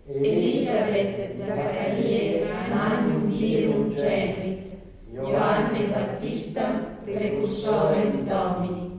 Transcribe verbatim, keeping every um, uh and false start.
Elisabeth, Zaccarie, Magnum Virum Genuit, Ioanne Battista, Precursorem Domini,